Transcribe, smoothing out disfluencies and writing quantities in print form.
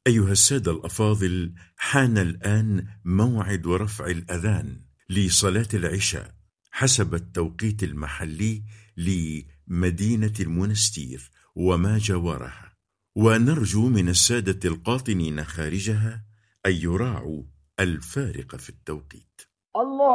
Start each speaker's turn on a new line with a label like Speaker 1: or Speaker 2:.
Speaker 1: أيها السادة الأفاضل، حان الآن موعد رفع الأذان لصلاة العشاء حسب التوقيت المحلي لمدينة المنستير وما جاورها، ونرجو من السادة القاطنين خارجها أن يراعوا الفارق في التوقيت.
Speaker 2: الله